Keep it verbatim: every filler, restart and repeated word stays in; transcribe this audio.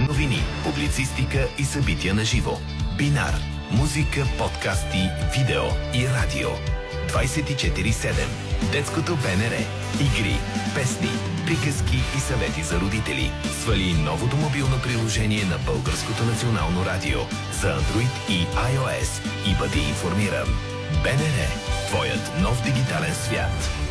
новини, публицистика и събития на живо. Бинар. Музика, подкасти, видео и радио. двайсет и четири седем. Детското БНР. Игри, песни, приказки и съвети за родители. Свали новото мобилно приложение на Българското национално радио за Android и iOS и бъди информиран. БНР. Твоят нов дигитален свят.